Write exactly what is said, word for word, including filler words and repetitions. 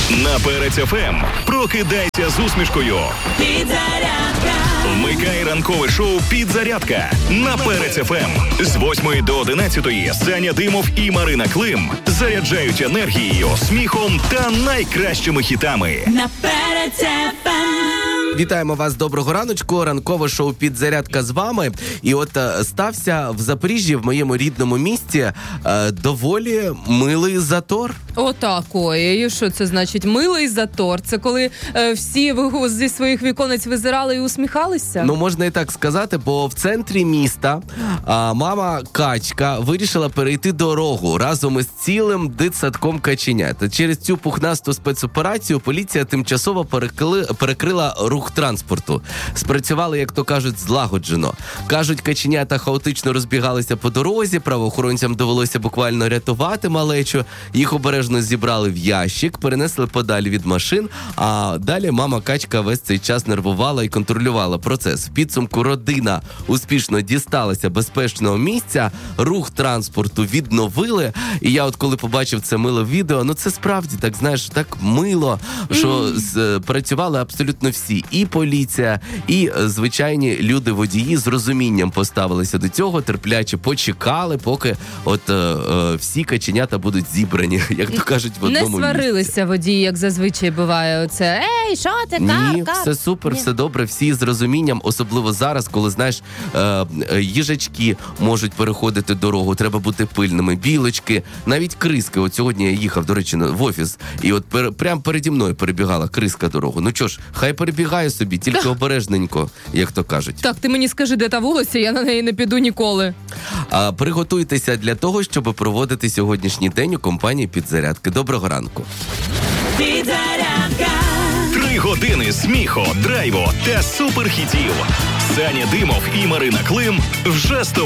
На Перець еф ем прокидайся з усмішкою. Підзарядка. Вмикай ранкове шоу «Підзарядка» на Перець еф ем. З восьмої до одинадцятої Саня Димов і Марина Клим заряджають енергією, сміхом та найкращими хітами. На Перець еф ем. Вітаємо вас, доброго раночку. Ранкове шоу «Підзарядка» з вами. І от е, стався в Запоріжжі, в моєму рідному місті, е, доволі милий затор. Отакої. І що це значить? Милий затор? Це коли е, всі ви зі своїх віконець визирали і усміхалися? Ну, можна і так сказати, бо в центрі міста а, мама Качка вирішила перейти дорогу разом із цілим дитсадком каченят. Через цю пухнасту спецоперацію поліція тимчасово перекли, перекрила рух транспорту. Спрацювали, як то кажуть, злагоджено. Кажуть, каченята хаотично розбігалися по дорозі, правоохоронцям довелося буквально рятувати малечу. Їх обережно зібрали в ящик, перенесли подалі від машин, а далі мама Качка весь цей час нервувала і контролювала процес. В підсумку родина успішно дісталася безпечного місця, рух транспорту відновили. І я от коли побачив це миле відео, ну це справді, так знаєш, так мило, що mm. працювали абсолютно всі. І поліція, і звичайні люди-водії з розумінням поставилися до цього, терпляче почекали, поки от е, е, всі каченята будуть зібрані, як то кажуть, в одному місці. Не сварилися водії, як зазвичай буває. Оце, ей, що ти, кар, Ні, кар? все супер, Ні. все добре, всі з розумінням, особливо зараз, коли, знаєш, е, їжачки можуть переходити дорогу, треба бути пильними, білочки, навіть криски. От сьогодні я їхав, до речі, в офіс, і от пер, прямо переді мною перебігала криска дорогу. Ну чо ж, хай перебігає собі, тільки так. обережненько, як то кажуть. Так, ти мені скажи, де та вулиця, я на неї не піду ніколи. А, приготуйтеся для того, щоб проводити сьогоднішній день у компанії «Підзарядки». Доброго ранку. Підзарядка. Три години сміху, драйву та суперхітів. Саня Димов і Марина Клим вже з тобою.